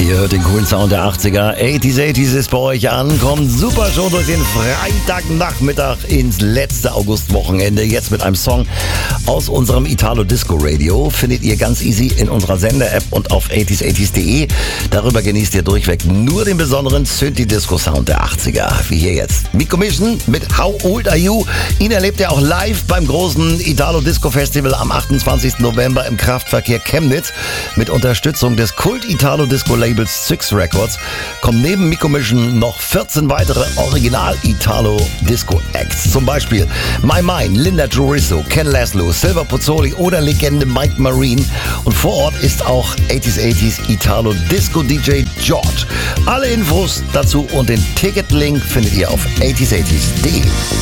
Ihr hört den coolen Sound der 80er. 80s ist bei euch ankommen. Super Show durch den Freitagnachmittag ins letzte Augustwochenende. Jetzt mit einem Song aus unserem Italo Disco Radio. Findet ihr ganz easy in unserer Sender-App und auf 80s80s.de. Darüber genießt ihr durchweg nur den besonderen Synthi-Disco-Sound der 80er. Wie hier jetzt. Miko Mission mit How Old Are You? Ihn erlebt ihr auch live beim großen Italo Disco Festival am 28. November im Kraftverkehr Chemnitz. Mit Unterstützung des Kult-Italo Disco Labels Six Records kommen neben Miko Mission noch 14 weitere Original-Italo-Disco-Acts. Zum Beispiel My Mind, Linda Jurisso, Ken Laszlo, Silver Pozzoli oder Legende Mike Marine. Und vor Ort ist auch 80s Italo-Disco-DJ George. Alle Infos dazu und den Ticket-Link findet ihr auf 80s80s.de.